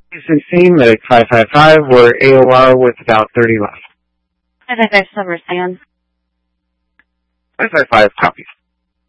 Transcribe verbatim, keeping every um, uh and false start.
sixteen, medic five five five, we're A O R with about thirty left. five five five, Silver, stay on. five five five, copies.